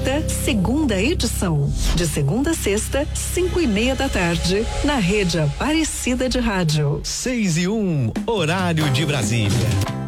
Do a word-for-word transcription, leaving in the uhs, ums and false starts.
trinta, segunda edição. De segunda a sexta, cinco e meia da tarde, na rede Aparecida de Rádio. Seis e um, horário de Brasília.